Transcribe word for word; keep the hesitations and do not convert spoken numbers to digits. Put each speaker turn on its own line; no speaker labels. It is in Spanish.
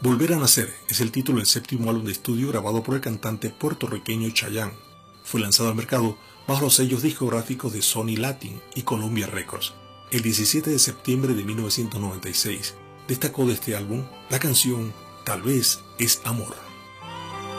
Volver a nacer es el título del séptimo álbum de estudio grabado por el cantante puertorriqueño Chayanne. Fue lanzado al mercado bajo los sellos discográficos de Sony Latin y Columbia Records el diecisiete de septiembre de mil novecientos noventa y seis. Destacó de este álbum la canción Tal vez es amor.